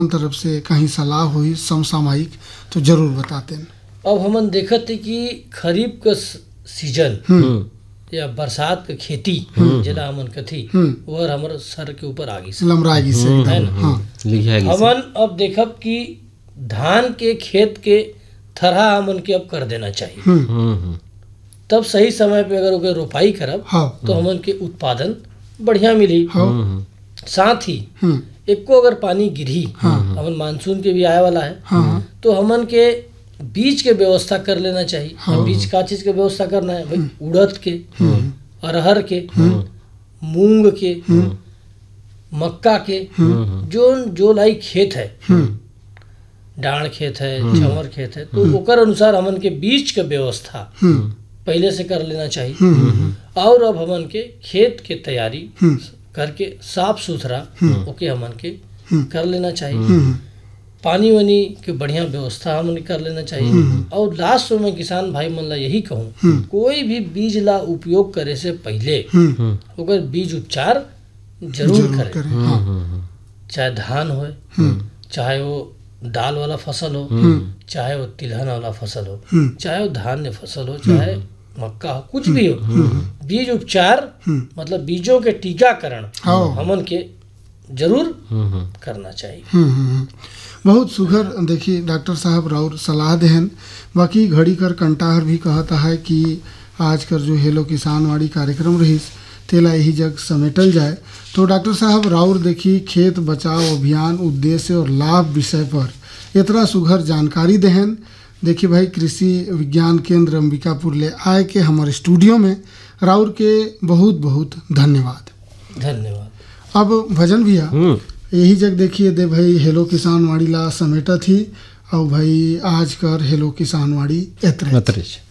तरफ से कहीं सलाह हुई समसामयिक तो जरूर बताते हैं। अब हमन देखत है कि खरीफ का सीजन या बरसात का खेती जेला हमन कथी वह हमर सर के ऊपर आगी से लमरागी से है एकदम, ना? हाँ हमन अब देखब कि धान के खेत के थरहा हमन के अब कर देना चाहिए। तब सही समय पे अगर ओके रोपाई करब हाँ तो हमन के उत्पादन बढ़िया मिली। हाँ साथ ही एको अगर पानी गिरही हमन मानसून के भी आए वाला है हाँ तो हमन के बीज के व्यवस्था कर लेना चाहिए। अब बीज का चीज के व्यवस्था करना है भाई, उड़द के, अरहर के, मूंग के, मक्का के, जो लाई खेत है, डांड खेत है, चंवर खेत है, तो ओकर अनुसार हमन के बीज के व्यवस्था पहले से कर लेना चाहिए। और अब हमन के खेत के तैयारी करके साफ सुथरा ओके हमन के कर लेना चाहिए। पानी वानी के बढ़िया व्यवस्था हमन कर लेना चाहिए। और लास्ट में किसान भाई मन ला यही कहूँ, कोई भी बीज ला उपयोग करे से पहले ओकर बीज उपचार जरूर करें। चाहे धान हो, चाहे वो दाल वाला फसल हो, चाहे वो तिलहन वाला फसल हो, चाहे वो धान्य फसल हो, चाहे मक्का हो, कुछ भी हो, बीज उपचार मतलब बीजों के टीकाकरण हमन के जरूर करना चाहिए। बहुत सुघर देखिए डॉक्टर साहब राउर सलाह देहन। बाकी घड़ी कर कंटाहर भी कहता है कि आज कर जो हेलो किसानवाड़ी कार्यक्रम रहीस तेला यही जग समेटल जाए। तो डॉक्टर साहब राउर देखी खेत बचाओ अभियान उद्देश्य और लाभ विषय पर इतना सुघर जानकारी देहन। देखिए भाई कृषि विज्ञान केंद्र अंबिकापुर ले आए के हमारे स्टूडियो में राउर के बहुत बहुत धन्यवाद। अब भजन भैया यही जग देखिए दे भाई हेलो किसानवाड़ी ला समेटा थी और भाई आज कर हेलो किसानवाड़ी एतरे।